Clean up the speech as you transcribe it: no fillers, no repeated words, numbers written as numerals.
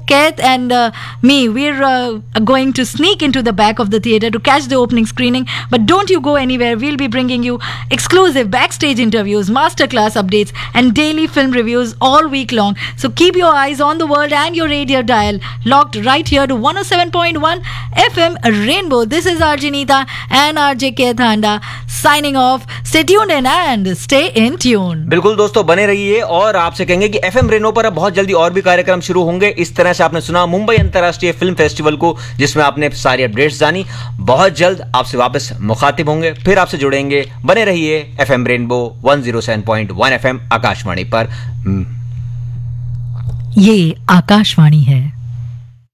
Keth and me, we're going to sneak into the back of the theater to catch the opening screening. But don't you go anywhere. We'll be bringing you exclusive backstage interviews, masterclass updates, and daily film reviews all week long. So keep your eyes on the world and your radio dial locked right here to 107.1 FM Rainbow. This is RJ Neeta and RJ Keth Handa signing off. Stay tuned in and stay in tune. बिल्कुल दोस्तों, बने रहिए और आपसे कहेंगे कि FM rainbow पर अब बहुत जल्दी और भी कार्यक्रम शुरू होंगे। इस तरह से आपने सुना मुंबई अंतर्राष्ट्रीय फिल्म फेस्टिवल को, जिसमें आपने सारी अपडेट्स जानी। बहुत जल्द आपसे वापस मुखातिब होंगे, फिर आपसे जुड़ेंगे। बने रहिए एफएम रेनबो 107.1 FM आकाशवाणी पर। ये आकाशवाणी है।